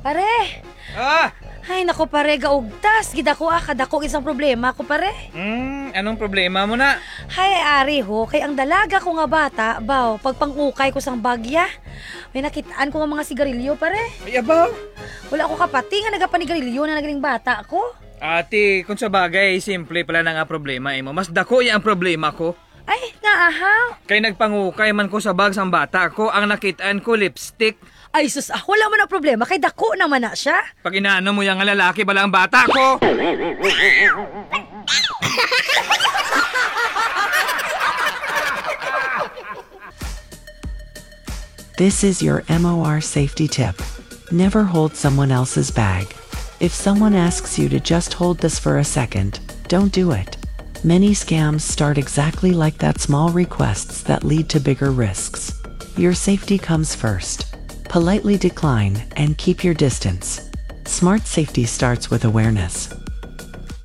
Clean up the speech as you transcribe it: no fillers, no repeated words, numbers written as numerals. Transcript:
Pare! Ah! Ay, nako pare, gaugtas. Gidako kadako isang problema ko pare. Anong problema mo na? Hay, ari ho, kay ang dalaga ko nga bata, baw, pagpangukay ko sang bagya. May nakitaan ko nga mga sigarilyo pare. Ay, abaw! Wala ko kapati nga nagapanigarilyo na nagaling bata ko. Ate, kung sa bagay, simple pala na nga problema mo. Mas dako ang problema ko. Ay, naahaw. Kay nagpangukay man ko sa bag sang bata ko, ang nakitaan ko lipstick. Ay, sus, wala mo na problema, kay dako naman na siya. Pag inaano mo yung lalaki, bala ang bata ko! This is your MOR safety tip. Never hold someone else's bag. If someone asks you to just hold this for a second, don't do it. Many scams start exactly like that, small requests that lead to bigger risks. Your safety comes first. Politely decline and keep your distance. Smart safety starts with awareness.